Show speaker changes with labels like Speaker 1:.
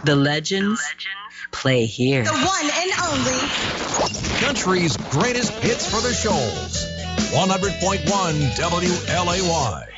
Speaker 1: The legends play here.
Speaker 2: The one and only.
Speaker 3: Country's greatest hits for the shoals. 100.1 WLAY.